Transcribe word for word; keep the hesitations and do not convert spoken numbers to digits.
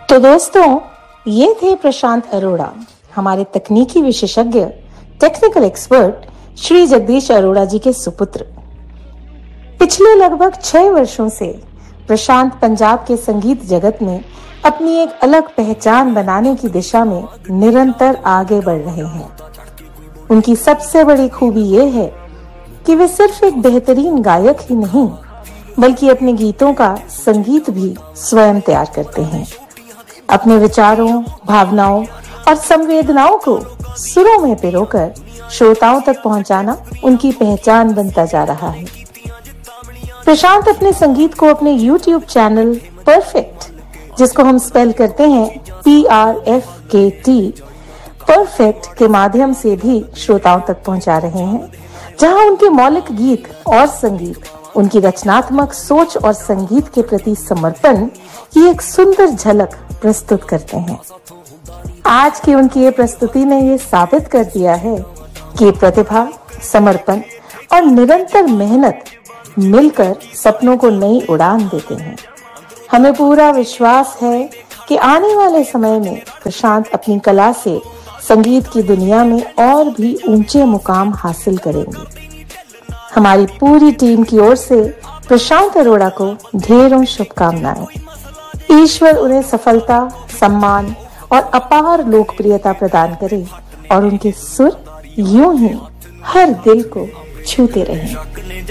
तो दोस्तों, ये थे प्रशांत अरोड़ा, हमारे तकनीकी विशेषज्ञ, टेक्निकल एक्सपर्ट श्री जगदीश अरोड़ा जी के सुपुत्र। पिछले लगभग छह वर्षों से प्रशांत पंजाब के संगीत जगत में अपनी एक अलग पहचान बनाने की दिशा में निरंतर आगे बढ़ रहे हैं। उनकी सबसे बड़ी खूबी ये है कि वे सिर्फ एक बेहतरीन गायक ही नहीं, बल्कि अपने गीतों का संगीत भी स्वयं तैयार करते हैं। अपने विचारों, भावनाओं और संवेदनाओं को सुरों में पिरोकर श्रोताओं तक पहुंचाना उनकी पहचान बनता जा रहा है। प्रशांत अपने संगीत को अपने यूट्यूब चैनल परफेक्ट, जिसको हम स्पेल करते हैं पी आर एफ के टी, परफेक्ट के माध्यम से भी श्रोताओं तक पहुंचा रहे हैं, जहां उनके मौलिक गीत और संगीत उनकी रचनात्मक सोच और संगीत के प्रति समर्पण की एक सुंदर झलक प्रस्तुत करते हैं। आज की उनकी ये प्रस्तुति ने ये साबित कर दिया है कि प्रतिभा, समर्पण और निरंतर मेहनत मिलकर सपनों को नई उड़ान देते हैं। हमें पूरा विश्वास है कि आने वाले समय में प्रशांत अपनी कला से संगीत की दुनिया में और भी ऊंचे मुकाम हासिल करेंगे। हमारी पूरी टीम की ओर से प्रशांत अरोड़ा को ढेरों शुभकामनाएं। ईश्वर उन्हें सफलता, सम्मान और अपार लोकप्रियता प्रदान करे और उनके सुर यूं ही हर दिल को छूते रहें।